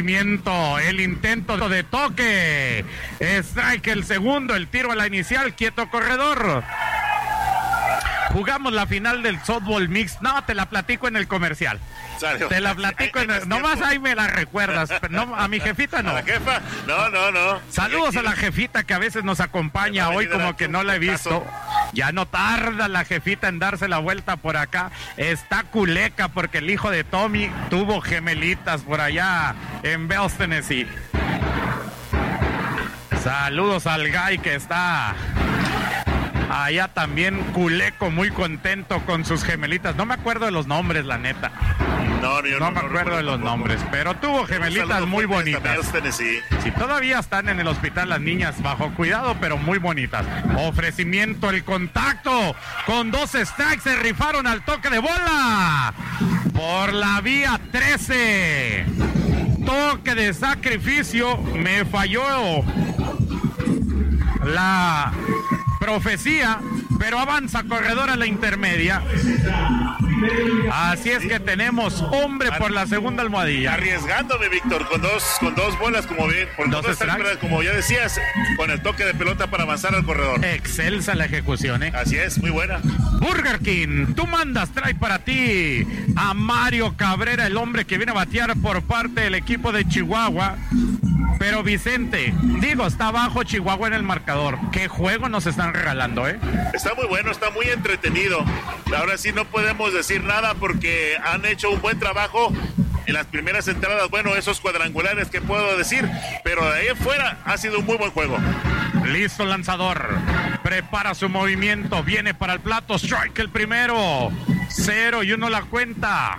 Ofrecimiento, el intento de toque. Strike el segundo, el tiro a la inicial, quieto corredor. Jugamos la final del softball mix. No, te la platico en el comercial. Te la platico en el... Nomás ahí me la recuerdas. No, a mi jefita no. ¿A la jefa? No. Saludos a la jefita que a veces nos acompaña. Hoy como que no la he visto. Ya no tarda la jefita en darse la vuelta por acá. Está culeca porque el hijo de Tommy tuvo gemelitas por allá en Bells, Tennessee. Saludos al Guy que está allá también culeco, muy contento con sus gemelitas. No me acuerdo de los nombres, la neta. No me acuerdo de los nombres, pero tuvo gemelitas muy bonitas. Sí, todavía están en el hospital las niñas bajo cuidado, pero muy bonitas. Ofrecimiento, el contacto. Con 2 strikes se rifaron al toque de bola. Por la vía 13. Toque de sacrificio. Me falló la profecía, pero avanza corredor a la intermedia. Así es que tenemos hombre por la segunda almohadilla. Arriesgándome, Víctor, con dos bolas, como ya decías, con el toque de pelota para avanzar al corredor. Excelsa la ejecución, ¿eh? Así es, muy buena. Burger King, tú mandas, trae para ti a Mario Cabrera, el hombre que viene a batear por parte del equipo de Chihuahua. Pero Vicente, está abajo Chihuahua en el marcador. ¿Qué juego nos están regalando, eh? Está muy bueno, está muy entretenido. Ahora sí no podemos decir nada porque han hecho un buen trabajo en las primeras entradas. Bueno, esos cuadrangulares que puedo decir, pero de ahí afuera ha sido un muy buen juego. Listo, lanzador. Prepara su movimiento, viene para el plato. Strike el primero. 0-1 la cuenta.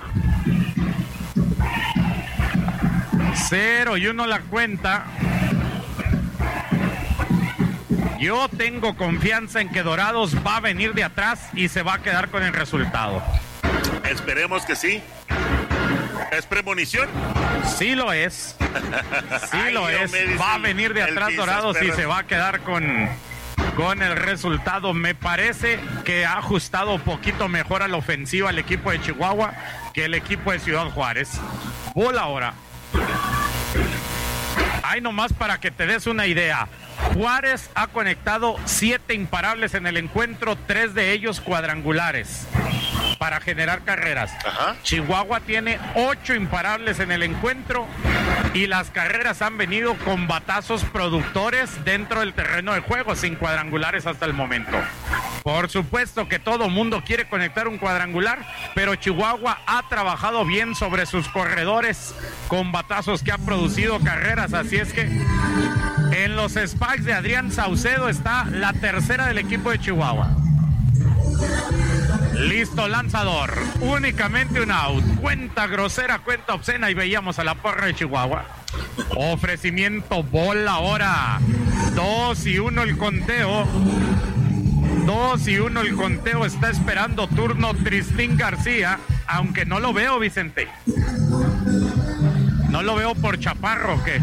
0-1 la cuenta. Yo tengo confianza en que Dorados va a venir de atrás y se va a quedar con el resultado. Esperemos que sí. ¿Es premonición? Sí lo es. Sí lo es. Va a venir de atrás Dorados y se va a quedar con el resultado. Me parece que ha ajustado un poquito mejor a la ofensiva el equipo de Chihuahua que el equipo de Ciudad Juárez. Bola ahora. Ahí nomás para que te des una idea. Juárez ha conectado 7 imparables en el encuentro, 3 de ellos cuadrangulares para generar carreras. Ajá. Chihuahua tiene 8 imparables en el encuentro y las carreras han venido con batazos productores dentro del terreno de juego, sin cuadrangulares hasta el momento. Por supuesto que todo mundo quiere conectar un cuadrangular, pero Chihuahua ha trabajado bien sobre sus corredores con batazos que han producido carreras, así es que en los spikes de Adrián Saucedo está la tercera del equipo de Chihuahua. Listo, lanzador. Únicamente un out. Cuenta grosera, cuenta obscena y veíamos a la porra de Chihuahua. Ofrecimiento, bola ahora. 2-1 el conteo. 2-1 el conteo. Está esperando turno Tristín García, aunque no lo veo, Vicente. No lo veo por chaparro, ¿qué?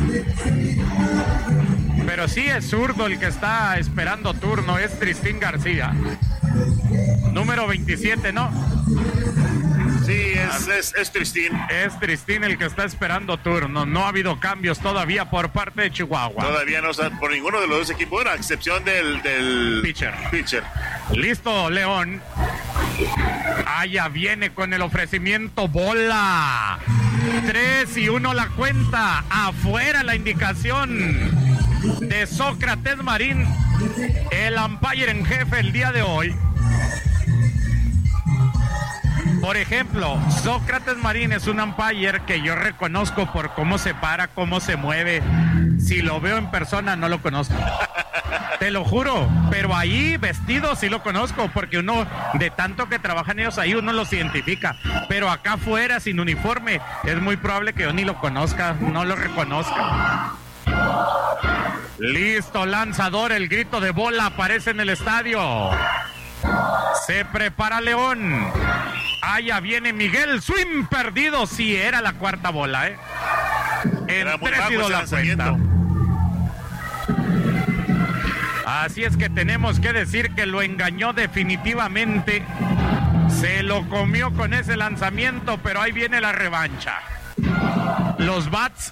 Pero sí es zurdo el que está esperando turno, es Tristín García. Número 27, ¿no? Sí, es Tristín. Es Tristín el que está esperando turno. No ha habido cambios todavía por parte de Chihuahua. Todavía no, por ninguno de los dos equipos, a excepción del pitcher. Listo, León. Ya viene con el ofrecimiento, bola. 3-1 la cuenta. Afuera la indicación de Sócrates Marín, el umpire en jefe el día de hoy. Por ejemplo, Sócrates Marín es un umpire que yo reconozco por cómo se para, cómo se mueve. Si lo veo en persona no lo conozco. Te lo juro, pero ahí vestido sí lo conozco, porque uno, de tanto que trabajan ellos ahí, uno los identifica. Pero acá afuera, sin uniforme, es muy probable que yo ni lo conozca, no lo reconozca. Listo, lanzador, el grito de bola aparece en el estadio. Se prepara León. Allá viene Miguel, swing perdido. Sí, era la cuarta bola, ¿eh? En 3-2 la cuenta. Así es que tenemos que decir que lo engañó definitivamente. Se lo comió con ese lanzamiento, pero ahí viene la revancha. Los bats